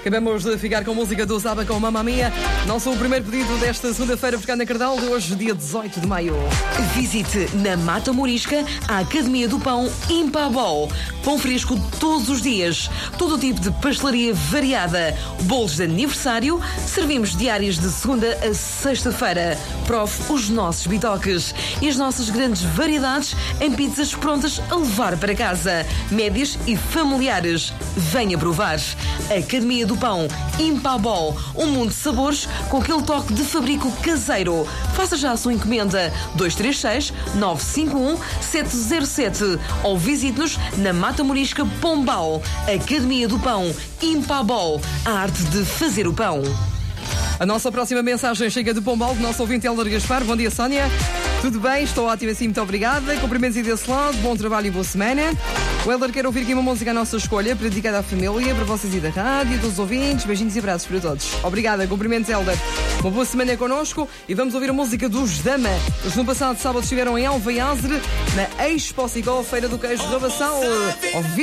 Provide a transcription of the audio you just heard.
Acabamos de ficar com a música do Zaba com Mamma Mia. Não sou o primeiro pedido desta segunda-feira por cá na Cardal, de hoje, dia 18 de maio. Visite na Mata Morisca a Academia do Pão Impabol. Pão fresco todos os dias. Todo o tipo de pastelaria variada. Bolos de aniversário. Servimos diárias de segunda a sexta-feira. Prove os nossos bitoques e as nossas grandes variedades em pizzas prontas a levar para casa. Médias e familiares. Venha provar. Academia do Pão Impabol. Um mundo de sabores com aquele toque de fabrico caseiro. Faça já a sua encomenda 236-951-707 ou visite-nos na Mata Morisca Pombal. Academia do Pão Impabol. A arte de fazer o pão. A nossa próxima mensagem chega de Pombal, do nosso ouvinte Helder Gaspar. Bom dia, Sónia. Tudo bem? Estou ótima, sim, muito obrigada. Cumprimentos aí desse lado, bom trabalho e boa semana. O Helder quer ouvir aqui uma música à nossa escolha, dedicada à família, para vocês e da rádio, todos os ouvintes. Beijinhos e abraços para todos. Obrigada, cumprimentos, Helder. Uma boa semana connosco e vamos ouvir a música dos Dama. Eles no passado sábado estiveram em Alveiazre, na Expo Cigó, Feira do Queijo de Rabassal.